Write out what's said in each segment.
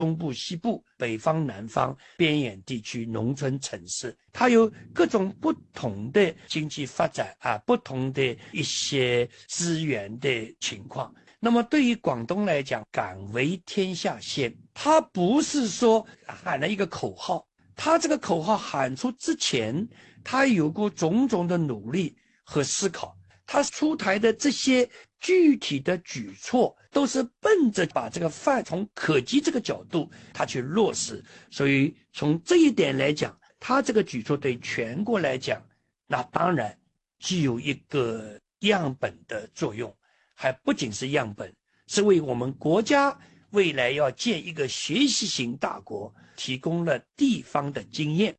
东部、西部、北方、南方、边远地区、农村、城市，它有各种不同的经济发展不同的一些资源的情况。那么对于广东来讲，敢为天下先，它不是说喊了一个口号，它这个口号喊出之前，它有过种种的努力和思考，它出台的这些具体的举措都是奔着把这个饭从可及这个角度它去落实。所以从这一点来讲，它这个举措对全国来讲，那当然具有一个样本的作用，还不仅是样本，是为我们国家未来要建一个学习型大国提供了地方的经验。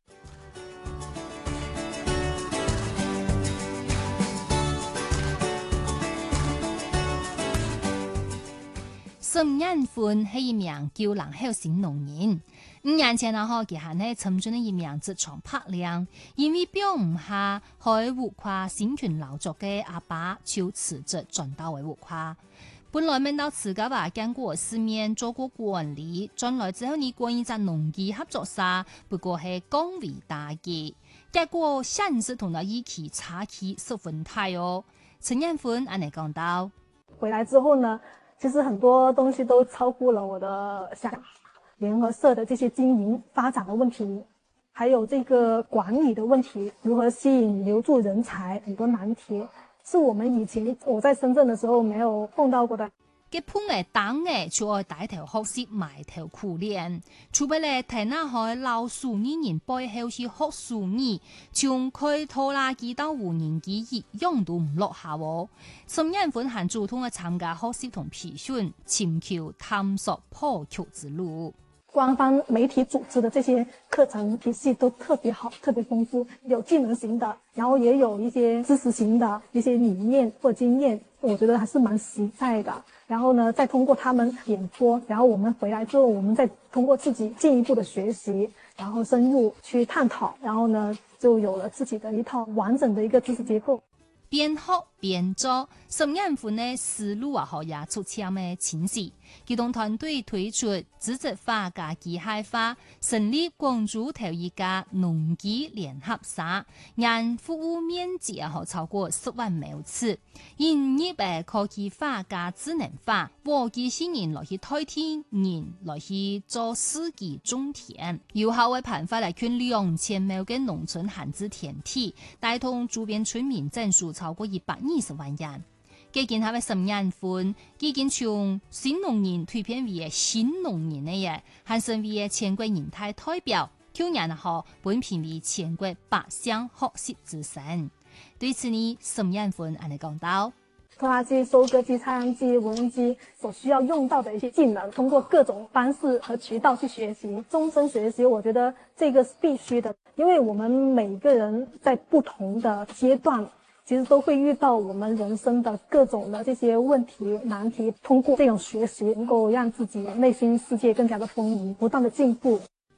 沈雁歡係一名叫人後生農人，5年前佢係喺深圳嘅一名職場拍靚，因為表唔下喺活化新權勞作嘅阿爸就辭職轉到為活化。本來明到自家話見過世面，做過管理，轉來之後呢過一隻農機合作社，不過係崗位大嘅，結果現實同佢一起差距十分大哦。沈雁歡安尼講到， 回來之後呢，其實很多東西都超乎了我的想法，聯合社的這些經營發展的問題，還有這個管理的問題，如何吸引留住人才，很多難題是我們以前我在深圳的時候沒有碰到過的。 嘅碰嘅當嘅就愛帶頭學習埋頭苦練，除非咧睇那海老鼠呢人背後是學鼠呢，從佢拖拉機到無人機一樣都唔落下喎。沈雁歡還主動嘅參加學習同培訓，尋求探索破局之路。 官方媒體組織的這些課程體系都特別好，特別豐富，有技能型的，然後也有一些知識型的一些理念或經驗，我覺得還是蠻實在的。然後呢，再通過他們演播，然後我們回來之後，我們再通過自己進一步的學習，然後深入去探討，然後呢，就有了自己的一套完整的一個知識結構。 邊學邊做，沈雁歡嘅思路也出簽嘅清晰。機動團隊推出自治化加機械化，成立廣州頭一家農機聯合社，讓服務面積超過10萬畝次，引入科技化加智能化，和機器人來去代替人來去做司機種田，有效嘅辦法嚟勸2000畝嘅農村閒置田地，帶動周邊村民增數超過120萬人。基建下嘅沈雁歡，基建從新農人蛻變為新農人嘅嘢，還成為全國人大代表，去年本評為全國8項學習之星。對此呢，沈雁歡安尼講到： 拖拉機、收割機、採樣機、無人機所需要用到的一些技能，通過各種方式和渠道去學習，終身學習，我覺得這個是必須的，因為我們每個人在不同的階段，其實都會遇到我們人生的各種的這些問題難題，通過這種學習能夠讓自己內心世界更加的豐盈，不斷的進步。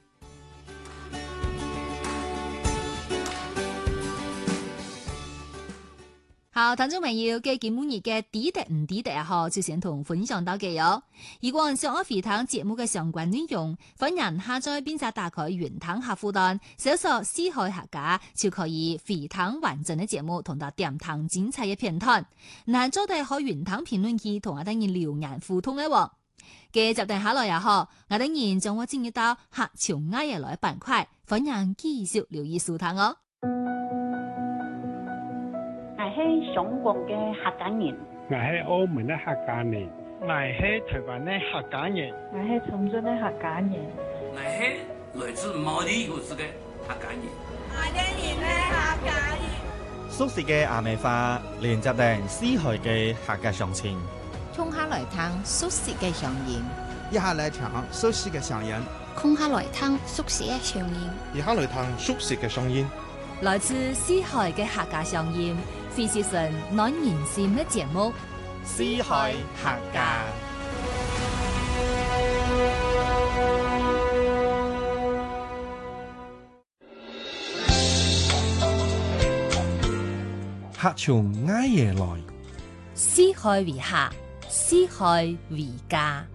好，聽眾朋友嘅節目日嘅抵達唔抵達就先同分享到嘅喲。如果想我回聽節目嘅相關內容，歡迎下載並且打開雲聽客戶端，搜索思海客家就可以回聽完整嘅節目，同到點聽精彩嘅片段。嗱，做到可雲聽評論區同我等人留言互動嘅喎。嘅集定下來我等人將我進入到客潮挨日來板塊，歡迎繼續留意收聽哦。 我係香港嘅客家人， 我係澳門嘅客家人，我係台灣嘅客家人， 我係長春嘅客家人， 我係來自毛地有市嘅客家人， 我哋連嘅客家人， 熟悉嘅阿美花連集定思海嘅客家鄉親， 衝下來聽熟悉嘅鄉音， 一下來聽熟悉嘅鄉音， 空下來聽熟悉嘅鄉音， 一下來聽熟悉嘅鄉音， 來自思海嘅客家鄉音。費事成暖人心嘅節目， 思海客家。 客從挨夜來， 思海為客，思海為家。